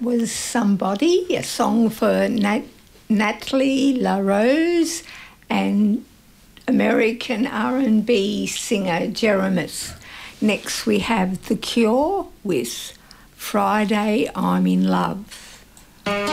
was Somebody, a song for Natalie LaRose and American R&B singer Jeremus. Next we have The Cure with Friday I'm in Love.